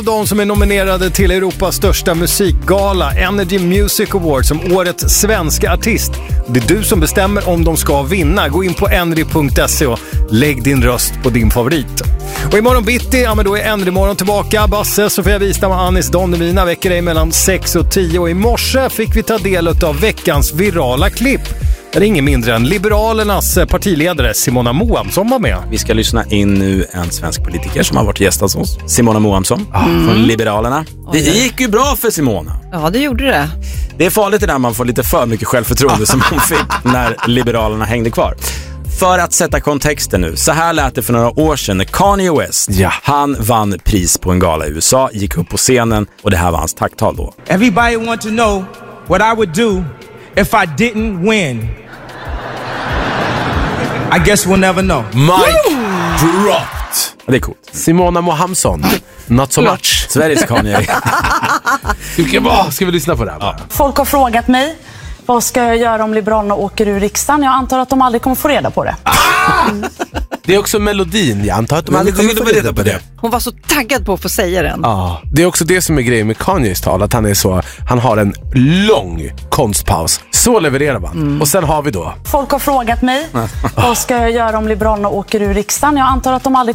De som är nominerade till Europas största musikgala, Energy Music Awards, som årets svenska artist. Det är du som bestämmer om de ska vinna. Gå in på energy.se och lägg din röst på din favorit. Och imorgon bitti, ja men då är Energy-morgon tillbaka. Basse, Sofia Wistam och Anis Don Demina väcker dig mellan 6 och 10. Och i morse fick vi ta del av veckans virala klipp. Det är ingen mindre än Liberalernas partiledare Simona Moamsson var med. Vi ska lyssna in nu en svensk politiker som har varit gäst hos oss. Simona Moamsson från Liberalerna. Det gick ju bra för Simona. Ja, det gjorde det. Det är farligt när man får lite för mycket självförtroende som hon fick när Liberalerna hängde kvar. För att sätta kontexten nu, så här lät det för några år sedan när Kanye West, han vann pris på en gala i USA, gick upp på scenen och det här var hans tacktal då. Everybody want to know what I would do if I didn't win. I guess we'll never know. Mike dropped. Det är coolt. Simona Moamsson, not so much. Sveriges Kanye. Ska vi lyssna på det här bara? Folk har frågat mig, vad ska jag göra om Liberalerna åker ur riksdagen? Jag antar att de aldrig kommer få reda på det. Det är också melodin, jag antar att de aldrig kommer få reda på det. Hon var så taggad på att få säga den. Ja, det är också det som är grejen med Kanyes tal, att han har en lång konstpaus. Så levererar man. Och sen har vi då... Folk har frågat mig, vad ska jag göra om Liberalerna åker ur riksdagen? Jag antar att de aldrig